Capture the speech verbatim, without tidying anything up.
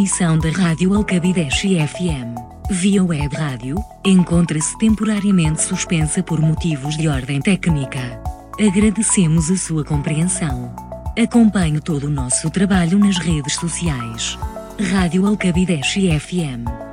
emissão da Rádio Alcabideche F M, via web rádio, encontra-se temporariamente suspensa por motivos de ordem técnica. Agradecemos a sua compreensão. Acompanhe todo o nosso trabalho nas redes sociais. Rádio Alcabideche F M.